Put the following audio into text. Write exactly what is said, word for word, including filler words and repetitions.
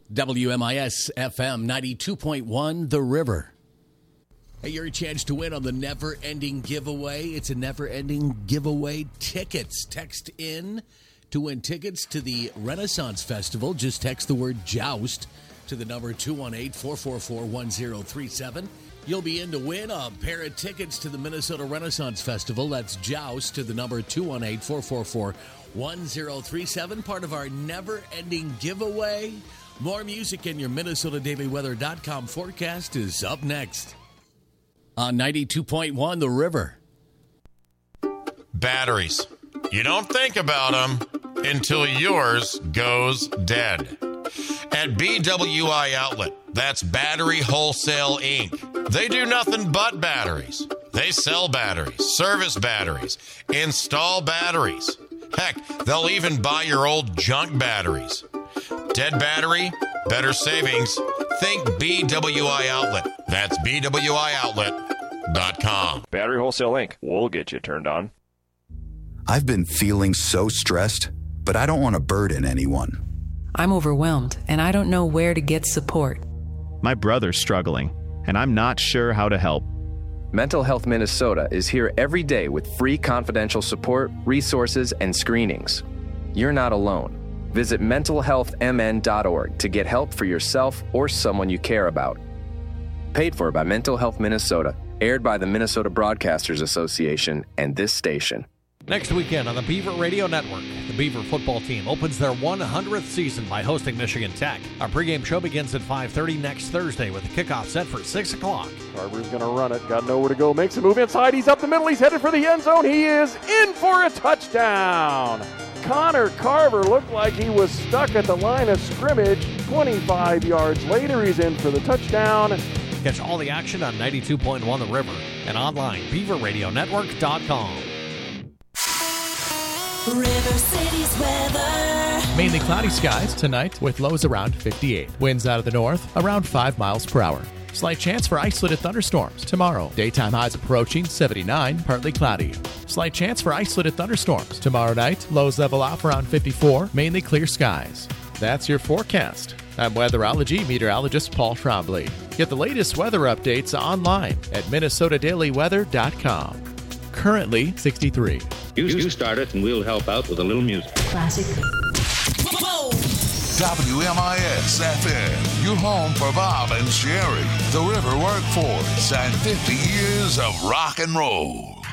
W M I S F M ninety-two point one, The River. Hey, your chance to win on the never-ending giveaway. It's a never-ending giveaway tickets. Text in to win tickets to the Renaissance Festival. Just text the word JOUST to the number two one eight, four four four, one zero three seven. You'll be in to win a pair of tickets to the Minnesota Renaissance Festival. That's JOUST to the number two one eight, four four four, one zero three seven. Part of our never-ending giveaway. More music in your Minnesota Daily Weather dot com forecast is up next. On ninety-two point one, The River. Batteries. You don't think about them until yours goes dead. At B W I Outlet, that's Battery Wholesale Incorporated. They do nothing but batteries. They sell batteries, service batteries, install batteries. Heck, they'll even buy your old junk batteries. Dead battery, better savings. Think B W I Outlet. That's B W I outlet dot com. Battery Wholesale Incorporated. We'll get you turned on. I've been feeling so stressed, but I don't want to burden anyone. I'm overwhelmed, and I don't know where to get support. My brother's struggling, and I'm not sure how to help. Mental Health Minnesota is here every day with free confidential support, resources, and screenings. You're not alone. Visit mental health m n dot org to get help for yourself or someone you care about. Paid for by Mental Health Minnesota, aired by the Minnesota Broadcasters Association and this station. Next weekend on the Beaver Radio Network, the Beaver football team opens their one hundredth season by hosting Michigan Tech. Our pregame show begins at five thirty next Thursday with the kickoff set for six o'clock. Carver's going to run it. Got nowhere to go. Makes a move inside. He's up the middle. He's headed for the end zone. He is in for a touchdown. Connor Carver looked like he was stuck at the line of scrimmage. twenty-five yards later, he's in for the touchdown. Catch all the action on ninety-two point one The River and online, beaver radio network dot com. River City's weather. Mainly cloudy skies tonight with lows around fifty-eight. Winds out of the north around five miles per hour. Slight chance for isolated thunderstorms tomorrow. Daytime highs approaching seventy-nine, partly cloudy. Slight chance for isolated thunderstorms tomorrow night. Lows level off around fifty-four, mainly clear skies. That's your forecast. I'm weatherology meteorologist Paul Trombley. Get the latest weather updates online at minnesota daily weather dot com. Currently sixty-three. You, you start it and we'll help out with a little music. Classic. W M I S F M, your home for Bob and Sherry, the River Workforce, and fifty years of rock and roll.